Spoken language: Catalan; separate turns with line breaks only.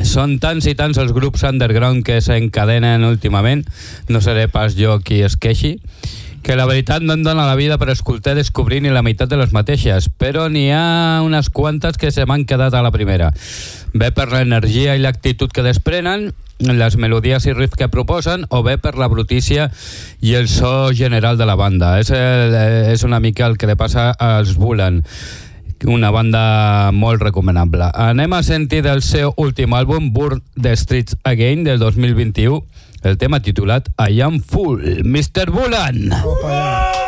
Són tants i tants els grups underground que s'encadenen últimament, no seré pas jo qui es queixi, que la veritat no em dona la vida per escoltar i descobrir ni la meitat de les mateixes, però n'hi ha unes quantes que se m'han quedat a la primera. Bé per l'energia i l'actitud que desprenen, les melodies i riffs que proposen, o bé per la brutícia i el so general de la banda. És una mica el que li passa als Bulan, una banda molt recomanable. Anem a sentir del seu últim àlbum, Burn the Streets Again, del 2021, el tema titulat I Am Full, Mr. Bulan.